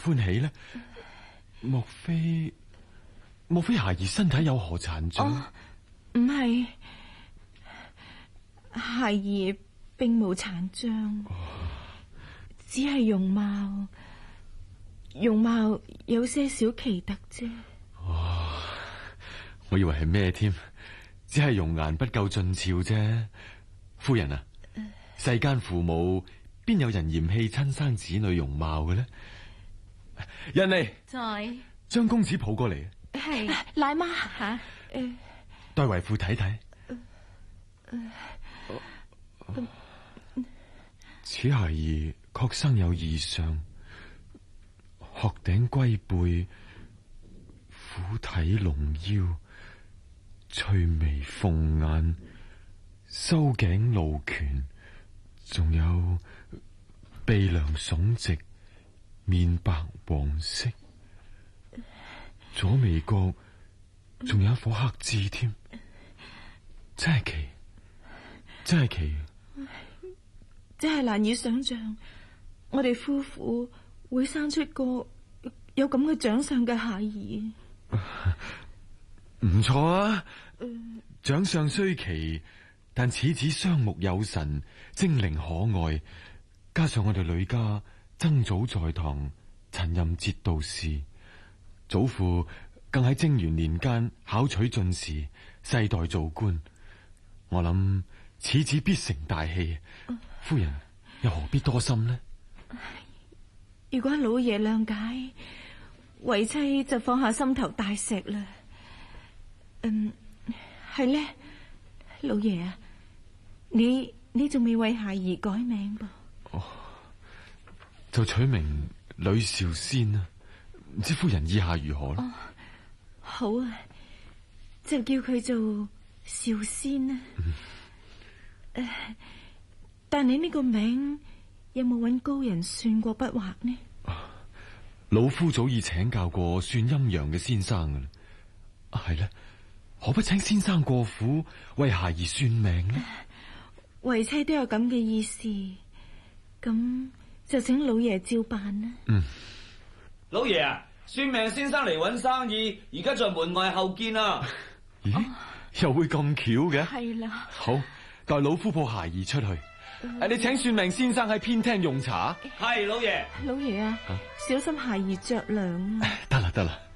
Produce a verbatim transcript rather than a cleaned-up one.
歡喜呢？莫非莫非孩兒身體有何殘障？ 哦，唔係，孩兒並無殘障，哦、只係容貌容貌有些少奇特啫。 哦，我以為係咩添？只係容顏不夠俊俏啫。夫人啊，呃、世間父母邊有人嫌棄親生子女容貌嘅呢？人嚟， 在將公子抱過嚟。 係奶媽吓，誒， 代為父睇睇。此孩兒確生有異相，鶴頂龜背，虎體龍腰，翠眉鳳眼，收頸露拳，仲有鼻梁聳直，面白黃色，左眉角仲有一顆黑痣添，真係奇，真係奇， 真係難以想象，我哋夫婦會生出個有咁嘅長相嘅孩兒。 唔錯啊，長相雖奇，但此子雙目有神，精靈可愛，加上我哋呂家曾祖在堂，曾任節度使，祖父更喺貞元年間考取進士，世代做官。我諗此子必成大器，夫人又何必多心呢？ 如果老爺諒解，為妻就放下心頭大石啦。嗯，係咧，老爺啊，你你仲未為孩兒改名噃？ 哦，就取名呂兆仙啊，唔知夫人意下如何呢？ 哦，好啊，就叫佢做兆仙啊。嗯呃、但你呢個名有冇揾高人算過筆畫呢？ 老夫早已請教過算陰陽嘅先生噶啦。係咧，可不請先生過府為孩兒算命呢？ 為妻都有咁嘅意思，咁就請老爺照辦啦。 嗯， 老爺啊，算命先生嚟揾生意，而家在門外候見啊。 咦，哦、又會咁巧嘅？ 係啦。 好，代老夫抱孩兒出去。誒，你請算命先生喺偏廳用茶。 係，老爺。 老爺啊，啊小心孩兒着涼啊。 得啦得啦。